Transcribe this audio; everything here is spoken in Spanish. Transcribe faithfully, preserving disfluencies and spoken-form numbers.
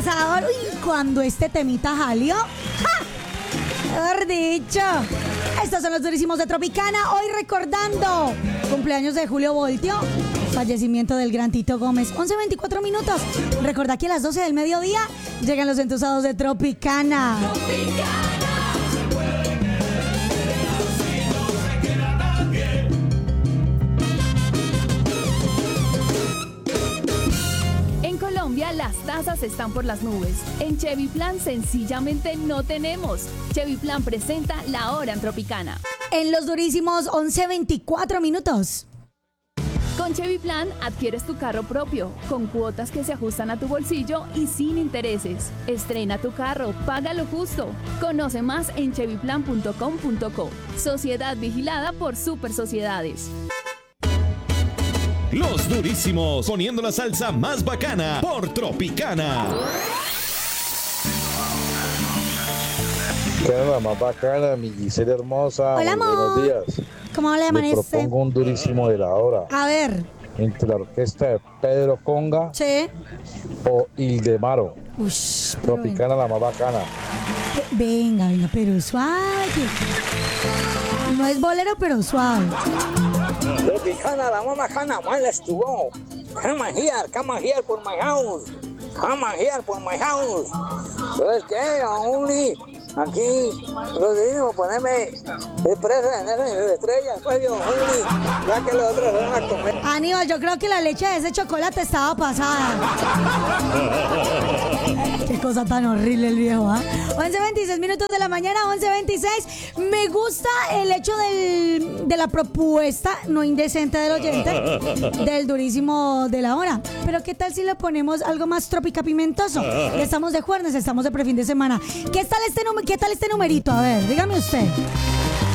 asador. Uy, cuando este temita salió, ¡ja! Mejor dicho. Estos son los durísimos de Tropicana. Hoy recordando cumpleaños de Julio Voltio, fallecimiento del gran Tito Gómez. once veinticuatro minutos. Recordá que a las doce del mediodía llegan los entusados de Tropicana. Tropicana. Las tasas están por las nubes. En Chevy Plan sencillamente no tenemos. Chevy Plan presenta La Hora en Tropicana. En los durísimos once veinticuatro minutos. Con Chevy Plan adquieres tu carro propio, con cuotas que se ajustan a tu bolsillo y sin intereses. Estrena tu carro, paga lo justo. Conoce más en chevy plan punto com punto co. Sociedad vigilada por Super Sociedades. Los durísimos, poniendo la salsa más bacana por Tropicana. ¿Qué es la más bacana, mi Gisela hermosa? Hola, muy amor. buenos días. ¿Cómo le Le amanece? propongo un durísimo de la hora. A ver. Entre la orquesta de Pedro Conga Sí. o Ildemaro. Ush, Tropicana la más bacana. Venga, venga, pero suave. No es bolero, pero suave. Tropicana, la más bacana, well, let's to go. Come here, come here for my house. Come here for my house. ¿Sabes qué? Only aquí, Rodrigo, poneme de presa en esas estrellas, pues yo, Only, ya que los otros van a comer. Aníbal, yo creo que la leche de ese chocolate estaba pasada. Qué cosa tan horrible el viejo, ¿ah? ¿eh? once veintiséis minutos de la mañana, once veintiséis. Me gusta el hecho del, de la propuesta no indecente del oyente del durísimo de la hora. Pero ¿qué tal si le ponemos algo más tropicapimentoso? Estamos de jueves, estamos de prefin de semana. ¿Qué tal este, ¿Qué tal este numerito? A ver, dígame usted.